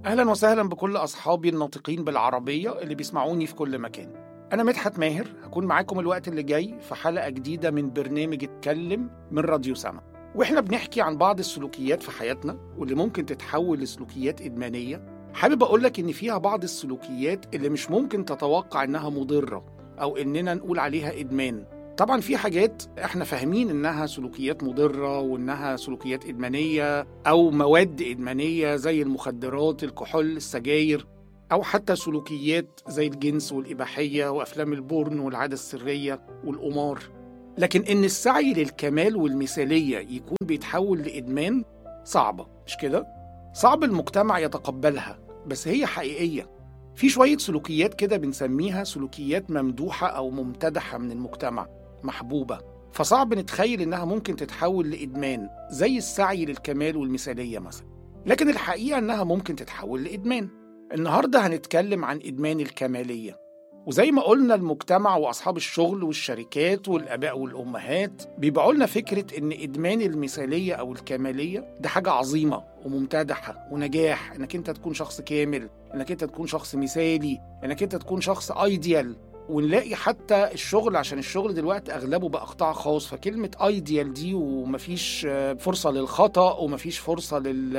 أهلا وسهلا بكل أصحابي الناطقين بالعربية اللي بيسمعوني في كل مكان. أنا مدحت ماهر، هكون معاكم الوقت اللي جاي في حلقة جديدة من برنامج اتكلم من راديو سما، وإحنا بنحكي عن بعض السلوكيات في حياتنا واللي ممكن تتحول لسلوكيات إدمانية. حابب أقولك إن فيها بعض السلوكيات اللي مش ممكن تتوقع إنها مضرة أو إننا نقول عليها إدمان. طبعا في حاجات احنا فاهمين انها سلوكيات مضرة وانها سلوكيات ادمانية او مواد ادمانية زي المخدرات، الكحول، السجاير، او حتى سلوكيات زي الجنس والاباحية وافلام البورن والعادة السرية والقمار. لكن ان السعي للكمال والمثالية يكون بيتحول لادمان صعبة، مش كده؟ صعب المجتمع يتقبلها، بس هي حقيقية. في شوية سلوكيات كده بنسميها سلوكيات ممدوحة او ممتدحة من المجتمع، محبوبة، فصعب نتخيل إنها ممكن تتحول لإدمان زي السعي للكمال والمثالية مثلا. لكن الحقيقة إنها ممكن تتحول لإدمان. النهاردة هنتكلم عن إدمان الكمالية، وزي ما قلنا المجتمع وأصحاب الشغل والشركات والآباء والأمهات بيبيعوا لنا فكرة إن إدمان المثالية أو الكمالية ده حاجة عظيمة وممتدحة ونجاح، إنك أنت تكون شخص كامل، إنك أنت تكون شخص مثالي، إنك أنت تكون شخص أيديال. ونلاقي حتى الشغل، عشان الشغل دلوقتي أغلبه بقى قطاع خاص، فكلمة ايديال دي ومفيش فرصة للخطأ ومفيش فرصة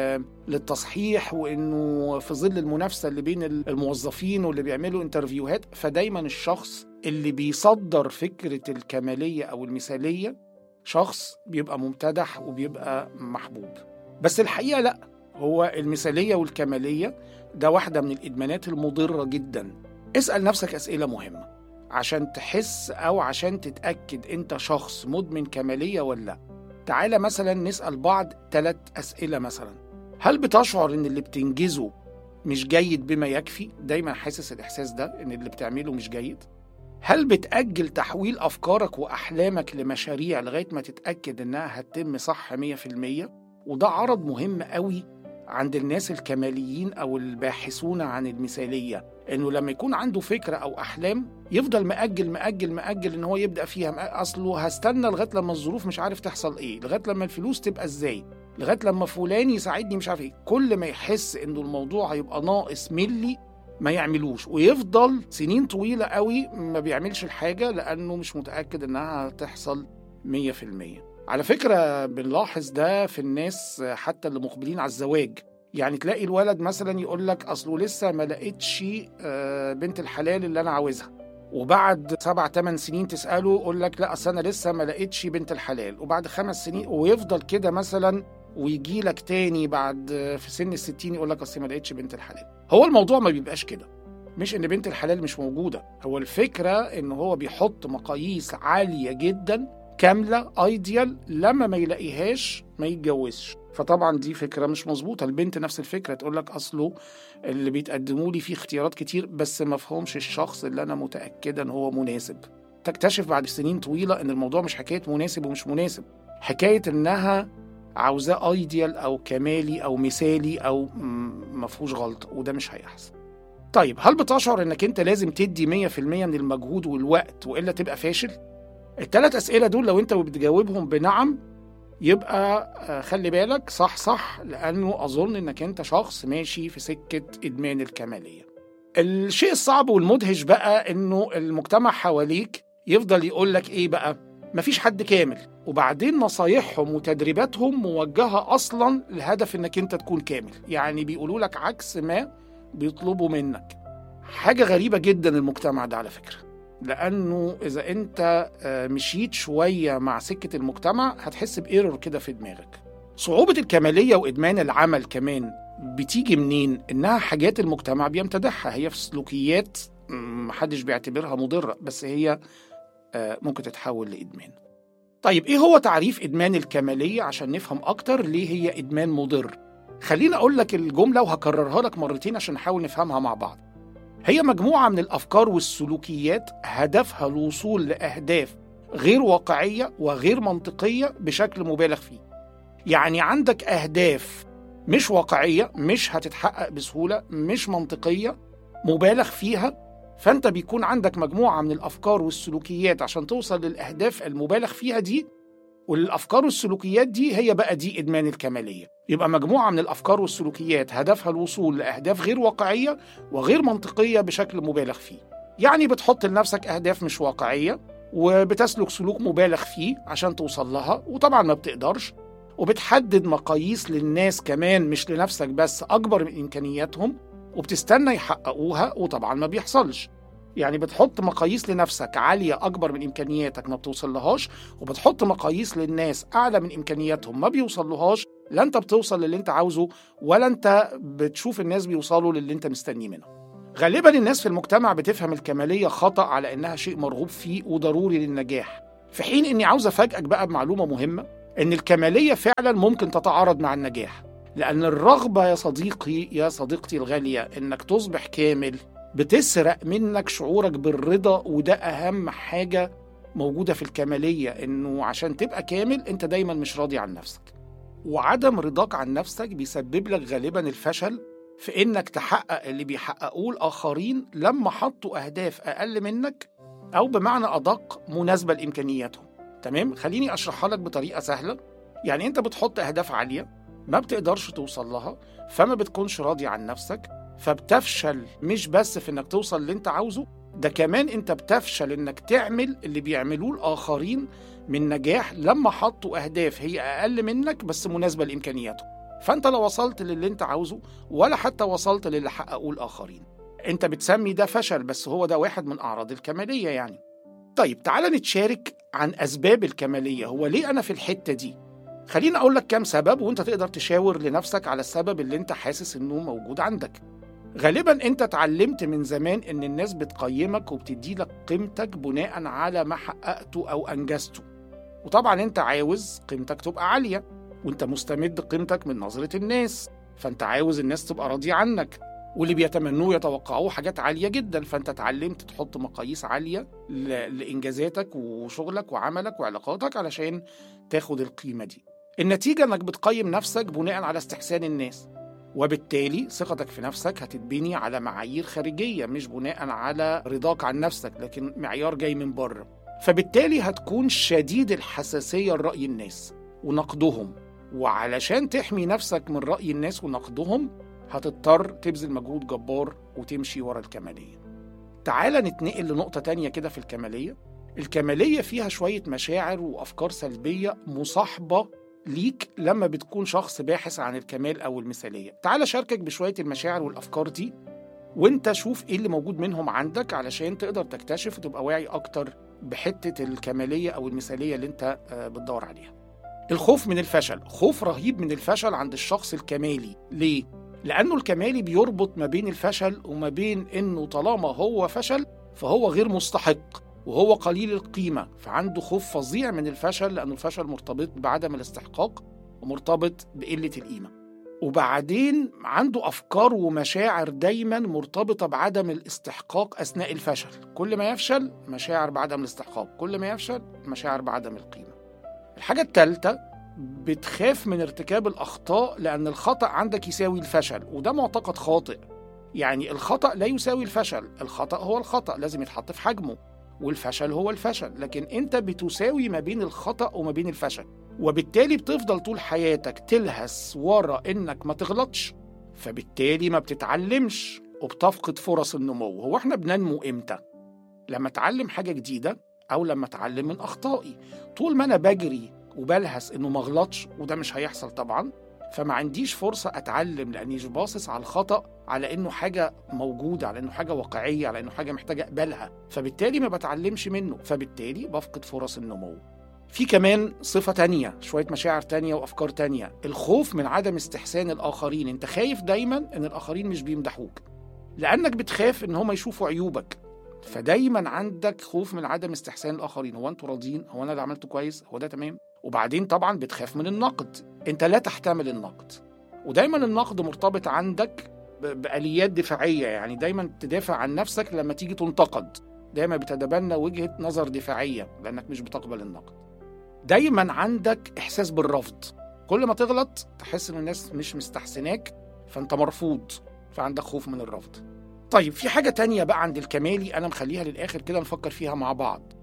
للتصحيح، وإنه في ظل المنافسة اللي بين الموظفين واللي بيعملوا انترفيوهات، فدايما الشخص اللي بيصدر فكرة الكمالية أو المثالية شخص بيبقى ممتدح وبيبقى محبوب. بس الحقيقة لأ، هو المثالية والكمالية ده واحدة من الإدمانات المضرة جدا. اسأل نفسك أسئلة مهمة عشان تحس أو عشان تتأكد أنت شخص مدمن كمالية ولا لا. تعالى مثلا نسأل بعض 3 أسئلة. مثلا، هل بتشعر أن اللي بتنجزه مش جيد بما يكفي؟ دايما حاسس الإحساس ده أن اللي بتعمله مش جيد؟ هل بتأجل تحويل أفكارك وأحلامك لمشاريع لغاية ما تتأكد أنها هتتم صح 100%؟ وده عرض مهم قوي عند الناس الكماليين أو الباحثون عن المثالية، إنه لما يكون عنده فكرة أو أحلام يفضل مأجل إن هو يبدأ فيها. أصله هستنى لغاية لما الظروف مش عارف تحصل إيه، لغاية لما الفلوس تبقى إزاي، لغاية لما فلان يساعدني مش عارف إيه. كل ما يحس إنه الموضوع هيبقى ناقص ملي ما يعملوش، ويفضل سنين طويلة قوي ما بيعملش الحاجة لأنه مش متأكد إنها هتحصل 100%. على فكرة بنلاحظ ده في الناس حتى اللي مقبلين على الزواج. يعني تلاقي الولد مثلا يقول لك أصله لسه ما لقيتش بنت الحلال اللي أنا عاوزها، وبعد 7-8 سنين تسأله يقول لك لا أصل أنا لسه ما لقيتش بنت الحلال، وبعد 5 سنين ويفضل كده مثلا، ويجي لك تاني بعد في سن 60 يقول لك أصل ما لقيتش بنت الحلال. هو الموضوع ما بيبقاش كده، مش إن بنت الحلال مش موجودة، هو الفكرة إنه هو بيحط مقاييس عالية جدا كاملة ايديال، لما ما يلاقيهاش ما يتجوزش. فطبعا دي فكرة مش مظبوطة. البنت نفس الفكرة، تقول لك أصله اللي بيتقدموا لي فيه اختيارات كتير بس ما فهمش الشخص اللي أنا متأكدة إن هو مناسب. تكتشف بعد سنين طويلة إن الموضوع مش حكاية مناسب ومش مناسب، حكاية إنها عاوزاه ايديال أو كمالي أو مثالي أو مفهوش غلطة، وده مش هيحصل. طيب، هل بتشعر إنك أنت لازم تدي 100% من المجهود والوقت وإلا تبقى فاشل؟ ال3 أسئلة دول لو أنت بتجاوبهم بنعم يبقى خلي بالك صح، لأنه أظن أنك أنت شخص ماشي في سكة إدمان الكمالية. الشيء الصعب والمدهش بقى أنه المجتمع حواليك يفضل يقول لك إيه بقى؟ مفيش حد كامل، وبعدين نصايحهم وتدريباتهم موجهة أصلا لهدف أنك أنت تكون كامل. يعني بيقولوا لك عكس ما بيطلبوا منك. حاجة غريبة جدا المجتمع ده على فكرة، لأنه إذا أنت مشيت شوية مع سكة المجتمع هتحس بإيرور كده في دماغك. صعوبة الكمالية وإدمان العمل كمان بتيجي منين؟ إنها حاجات المجتمع بيمتدحها، هي في سلوكيات محدش بيعتبرها مضرة، بس هي ممكن تتحول لإدمان. طيب، إيه هو تعريف إدمان الكمالية عشان نفهم أكتر ليه هي إدمان مضر؟ خليني أقول لك الجملة وهكررها لك مرتين عشان نحاول نفهمها مع بعض. هي مجموعة من الأفكار والسلوكيات هدفها الوصول لأهداف غير واقعية وغير منطقية بشكل مبالغ فيه. يعني عندك أهداف مش واقعية، مش هتتحقق بسهولة، مش منطقية، مبالغ فيها، فأنت بيكون عندك مجموعة من الأفكار والسلوكيات عشان توصل للأهداف المبالغ فيها دي، والأفكار والسلوكيات دي هي بقى دي إدمان الكمالية. يبقى مجموعة من الأفكار والسلوكيات هدفها الوصول لأهداف غير واقعية وغير منطقية بشكل مبالغ فيه. يعني بتحط لنفسك أهداف مش واقعية وبتسلك سلوك مبالغ فيه عشان توصل لها، وطبعا ما بتقدرش، وبتحدد مقاييس للناس كمان مش لنفسك بس أكبر من إمكانياتهم وبتستنى يحققوها، وطبعا ما بيحصلش. يعني بتحط مقاييس لنفسك عالية أكبر من إمكانياتك ما بتوصلهاش، وبتحط مقاييس للناس أعلى من إمكانياتهم ما بيوصلهاش. لا أنت بتوصل للي أنت عاوزه ولا أنت بتشوف الناس بيوصلوا للي أنت مستنيه منهم. غالبا الناس في المجتمع بتفهم الكمالية خطأ على إنها شيء مرغوب فيه وضروري للنجاح، في حين إني عاوز أفاجئك بقى بمعلومة مهمة، إن الكمالية فعلا ممكن تتعارض مع النجاح. لأن الرغبة يا صديقي يا صديقتي الغالية إنك تصبح كامل بتسرق منك شعورك بالرضا، وده أهم حاجة موجودة في الكمالية، إنه عشان تبقى كامل أنت دايما مش راضي عن نفسك. وعدم رضاك عن نفسك بيسبب لك غالبا الفشل في إنك تحقق اللي بيحققوه الآخرين لما حطوا أهداف أقل منك، أو بمعنى أدق مناسبة لإمكانياتهم. تمام؟ خليني أشرحها لك بطريقة سهلة. يعني أنت بتحط أهداف عالية ما بتقدرش توصل لها، فما بتكونش راضي عن نفسك، فبتفشل مش بس في إنك توصل اللي أنت عاوزه، ده كمان أنت بتفشل إنك تعمل اللي بيعملوه الآخرين من نجاح لما حطوا أهداف هي أقل منك بس مناسبة لإمكانياتهم. فأنت لا وصلت للي أنت عاوزه ولا حتى وصلت للي حققوه الآخرين. أنت بتسمي ده فشل، بس هو ده واحد من أعراض الكمالية يعني. طيب تعال نتشارك عن أسباب الكمالية. هو ليه أنا في الحتة دي؟ خليني أقول لك كام سبب وأنت تقدر تشاور لنفسك على السبب اللي أنت حاسس إنه موجود عندك. غالبا أنت اتعلمت من زمان إن الناس بتقيمك وبتدي لك قيمتك بناء على ما حققته أو أنجزته، وطبعا أنت عاوز قيمتك تبقى عالية، وأنت مستمد قيمتك من نظرة الناس، فأنت عاوز الناس تبقى راضية عنك، واللي بيتمنوه يتوقعوه حاجات عالية جدا، فأنت اتعلمت تحط مقاييس عالية لإنجازاتك وشغلك وعملك وعلاقاتك علشان تاخد القيمة دي. النتيجة إنك بتقيم نفسك بناء على استحسان الناس، وبالتالي ثقتك في نفسك هتتبني على معايير خارجية مش بناء على رضاك عن نفسك، لكن معيار جاي من بره. فبالتالي هتكون شديد الحساسية لرأي الناس ونقدهم، وعلشان تحمي نفسك من رأي الناس ونقدهم هتضطر تبذل مجهود جبار وتمشي ورا الكمالية. تعال نتنقل لنقطة تانية كده في الكمالية. الكمالية فيها شوية مشاعر وأفكار سلبية مصاحبة ليك لما بتكون شخص باحث عن الكمال أو المثالية. تعال شاركك بشوية المشاعر والأفكار دي وانت شوف ايه اللي موجود منهم عندك علشان تقدر تكتشف وتبقى واعي أكتر بحتة الكمالية أو المثالية اللي انت بتدور عليها. الخوف من الفشل، خوف رهيب من الفشل عند الشخص الكمالي. ليه؟ لأنه الكمالي بيربط ما بين الفشل وما بين إنه طالما هو فشل فهو غير مستحق وهو قليل القيمة، فعنده خوف فظيع من الفشل، لأنه الفشل مرتبط بعدم الاستحقاق ومرتبط بقلة القيمة. وبعدين عنده أفكار ومشاعر دايما مرتبطة بعدم الاستحقاق أثناء الفشل. كل ما يفشل مشاعر بعدم الاستحقاق، كل ما يفشل مشاعر بعدم القيمة. الحاجة الثالثة، بتخاف من ارتكاب الأخطاء لأن الخطأ عندك يساوي الفشل، وده معتقد خاطئ. يعني الخطأ لا يساوي الفشل، الخطأ هو الخطأ لازم يتحط في حجمه، والفشل هو الفشل، لكن أنت بتساوي ما بين الخطأ وما بين الفشل، وبالتالي بتفضل طول حياتك تلهس ورا إنك ما تغلطش، فبالتالي ما بتتعلمش وبتفقد فرص النمو. هو احنا بننمو إمتى؟ لما أتعلم حاجة جديدة أو لما أتعلم من أخطائي. طول ما أنا بجري وبلهس إنه ما غلطش، وده مش هيحصل طبعا، فما عنديش فرصة أتعلم، لأني مش باصص على الخطأ على إنه حاجة موجودة، على إنه حاجة واقعية، على إنه حاجة محتاجة أقبلها، فبالتالي ما بتعلمش منه، فبالتالي بفقد فرص النمو. في كمان صفة تانية، شوية مشاعر تانية وأفكار تانية، الخوف من عدم استحسان الآخرين. أنت خايف دايما إن الآخرين مش بيمدحوك لأنك بتخاف إن هم يشوفوا عيوبك، فدايما عندك خوف من عدم استحسان الآخرين. هو أنتوا راضيين؟ هو أنا اللي عملته كويس؟ هو ده تمام؟ وبعدين طبعا بتخاف من النقد، أنت لا تحتمل النقد، ودايما النقد مرتبط عندك بآليات دفاعية، يعني دايما تدافع عن نفسك لما تيجي تنتقد، دايما بتتبنى وجهة نظر دفاعية لأنك مش بتقبل النقد. دايما عندك إحساس بالرفض، كل ما تغلط تحس إن الناس مش مستحسناك فأنت مرفوض، فعندك خوف من الرفض. طيب في حاجة تانية بقى عند الكمالي أنا مخليها للآخر كده نفكر فيها مع بعض.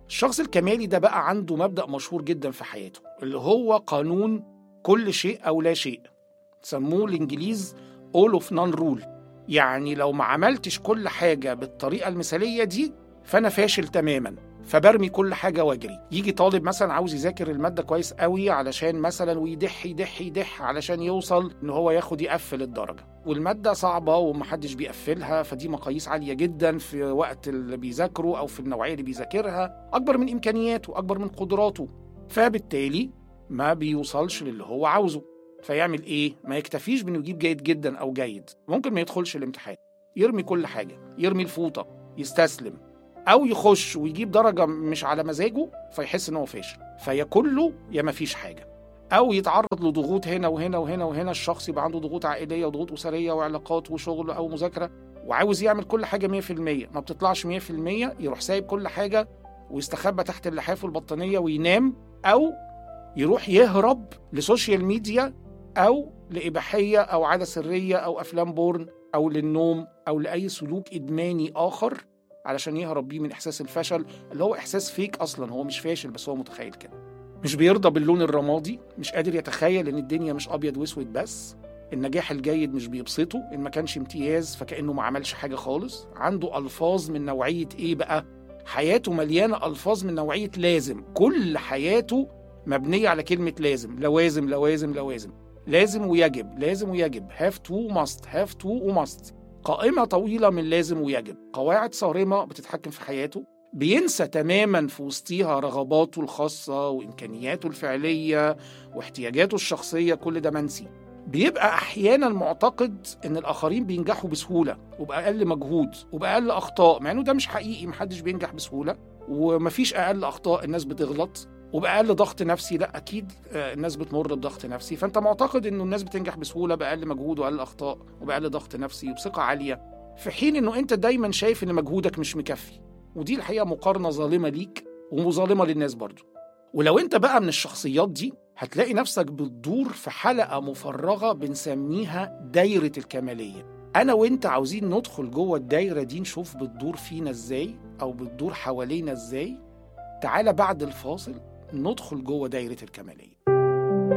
الشخص الكمالي ده بقى عنده مبدأ مشهور جدا في حياته، اللي هو قانون كل شيء أو لا شيء. سموه الإنجليز all of none rule. يعني لو ما عملتش كل حاجة بالطريقة المثالية دي فأنا فاشل تماما، فبرمي كل حاجة واجري. يجي طالب مثلا عاوز يذاكر المادة كويس قوي علشان مثلا ويدح يدح يدح علشان يوصل إن هو يقفل الدرجة، والمادة صعبة ومحدش بيقفلها، فدي مقاييس عالية جدا في وقت اللي بيذاكره أو في النوعية اللي بيذاكرها، أكبر من إمكانياته أكبر من قدراته، فبالتالي ما بيوصلش للي هو عاوزه. فيعمل إيه؟ ما يكتفيش بأنه يجيب جيد جدا أو جيد، ممكن ما يدخلش الامتحان، يرمي كل حاجة، يرمي الفوطة، يستسلم، أو يخش ويجيب درجة مش على مزاجه فيحس إنه فاشل، فيا كله يا ما فيش حاجة. أو يتعرض لضغوط هنا وهنا وهنا وهنا، الشخص يبقى عنده ضغوط عائلية وضغوط أسرية وعلاقات وشغل أو مذاكرة، وعاوز يعمل كل حاجة 100%، ما بتطلعش 100%، يروح سايب كل حاجة ويستخبى تحت اللحاف والبطانية وينام، أو يروح يهرب لسوشيال ميديا أو لإباحية أو عادة سرية أو أفلام بورن أو للنوم أو لأي سلوك إدماني آخر علشان يهرب بيه من إحساس الفشل، اللي هو إحساس فيك أصلا، هو مش فاشل بس هو متخيل كده. مش بيرضى باللون الرمادي، مش قادر يتخيل إن الدنيا مش أبيض وأسود بس. النجاح الجيد مش بيبسطه، إن ما كانش امتياز فكأنه ما عملش حاجة خالص. عنده ألفاظ من نوعية إيه بقى؟ حياته مليانة ألفاظ من نوعية لازم، كل حياته مبنية على كلمة لازم، لوازم لوازم لوازم، لازم ويجب، لازم ويجب، have to must، have to وmust، قائمة طويلة من لازم ويجب، قواعد صارمة بتتحكم في حياته. بينسى تماما في وسطيها رغباته الخاصة وإمكانياته الفعلية واحتياجاته الشخصية، كل ده منسي. بيبقى أحيانا معتقد إن الآخرين بينجحوا بسهولة وبأقل مجهود وبأقل أخطاء، مع إنه ده مش حقيقي، محدش بينجح بسهولة ومفيش أقل أخطاء، الناس بتغلط، وبأقل ضغط نفسي، لا أكيد الناس بتمر بضغط نفسي. فأنت معتقد إنه الناس بتنجح بسهولة بأقل مجهود وأقل أخطاء وبأقل ضغط نفسي وبثقة عالية، في حين إنه أنت دايما شايف إن مجهودك مش مكفي. ودي الحقيقة مقارنة ظالمة ليك ومظالمة للناس برضو. ولو أنت بقى من الشخصيات دي هتلاقي نفسك بتدور في حلقة مفرغة بنسميها دايرة الكمالية. أنا وإنت عاوزين ندخل جوه الدايرة دي، نشوف بتدور فينا إزاي أو بتدور حوالينا إزاي. تعال بعد الفاصل ندخل جوه دايرة الكمالية.